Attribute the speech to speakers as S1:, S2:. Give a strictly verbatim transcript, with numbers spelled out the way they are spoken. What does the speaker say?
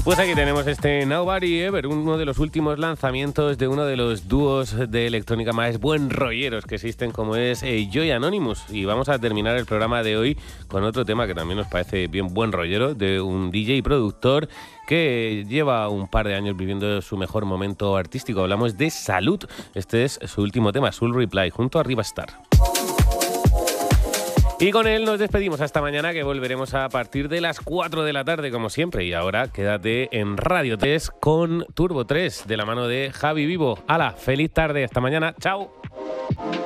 S1: Pues aquí tenemos este Nobody Ever, uno de los últimos lanzamientos de uno de los dúos de electrónica más buen rolleros que existen, como es eh, Joy Anonymous. Y vamos a terminar el programa de hoy con otro tema que también nos parece bien buen rollero, de un D J y productor que lleva un par de años viviendo su mejor momento artístico. Hablamos de Salud. Este es su último tema, Soul Reply, junto a Rivastar. Y con él nos despedimos hasta mañana, que volveremos a partir de las cuatro de la tarde, como siempre. Y ahora quédate en Radio tres con Turbo tres, de la mano de Javi Vivo. ¡Hala! ¡Feliz tarde! ¡Hasta mañana! ¡Chao!